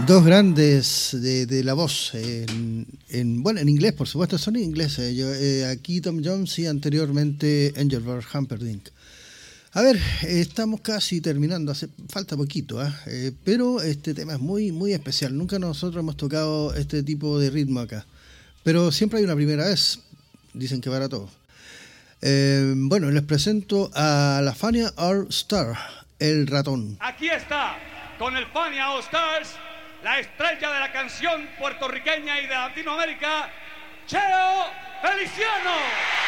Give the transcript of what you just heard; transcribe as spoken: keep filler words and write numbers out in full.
Dos grandes de, de la voz, en, en, bueno, en inglés, por supuesto, son ingleses. Yo, eh, aquí Tom Jones y anteriormente Engelbert Humperdinck. A ver, eh, estamos casi terminando, hace falta poquito, ¿eh? Eh, pero este tema es muy, muy especial. Nunca nosotros hemos tocado este tipo de ritmo acá, pero siempre hay una primera vez, dicen que para todos. Eh, bueno, les presento a la Fania All Star, el ratón. Aquí está, con el Fania All Stars, la estrella de la canción puertorriqueña y de Latinoamérica, Cheo Feliciano.